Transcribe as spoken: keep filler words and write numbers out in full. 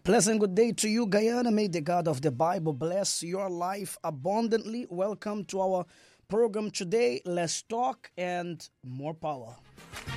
Pleasant good day to you, Guyana. May the God of the Bible bless your life abundantly. Welcome to our program today. Let's talk and more power.